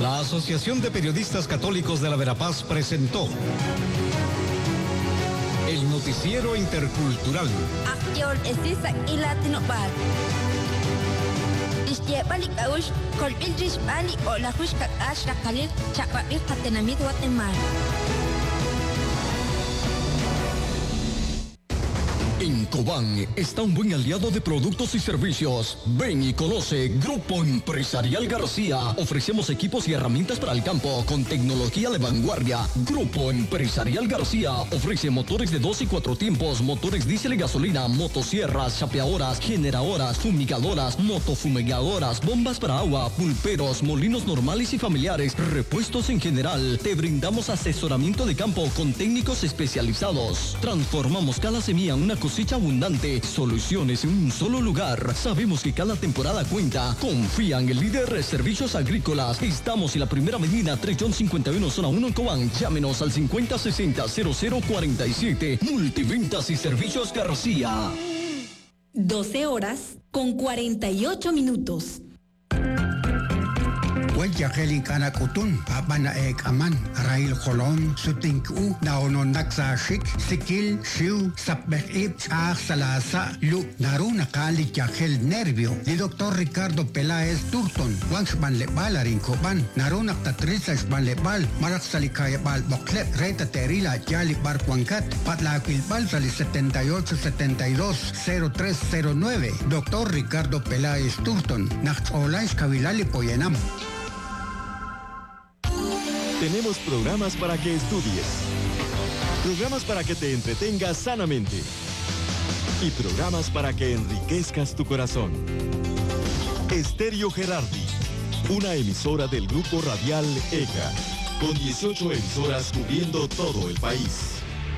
La Asociación de Periodistas Católicos de la Verapaz presentó el Noticiero Intercultural. En Cobán está un buen aliado de productos y servicios. Ven y conoce Grupo Empresarial García. Ofrecemos equipos y herramientas para el campo con tecnología de vanguardia. Grupo Empresarial García ofrece motores de 2 y 4 tiempos, motores diésel y gasolina, motosierras, chapeadoras, generadoras, fumigadoras, motofumigadoras, bombas para agua, pulperos, molinos normales y familiares, repuestos en general. Te brindamos asesoramiento de campo con técnicos especializados. Transformamos cada semilla en una cosecha abundante, soluciones en un solo lugar. Sabemos que cada temporada cuenta. Confía en el líder de servicios agrícolas. Estamos en la primera avenida 351, zona 1 en Cobán. Llámenos al 5060-0047. Multiventas y Servicios García. 12 horas con 48 minutos. Wajaheli kana kutun abana ek aman Rahil Kolon sutingku naonon naksa shik sikil shiu sapbek salasa lu naruna kali jahel nervio di Dr. Ricardo Peláez Turton wangsban lebal arin Cobán naruna tatrisa sban lebal marak salikaya bal boklep reta terila jali barquancat patlakil bal sali 7872-0309 Dr. Ricardo Peláez Turton naksolais kavilali poyenam. Tenemos programas para que estudies, programas para que te entretengas sanamente y programas para que enriquezcas tu corazón. Estéreo Gerardi, una emisora del grupo radial ECA, con 18 emisoras cubriendo todo el país.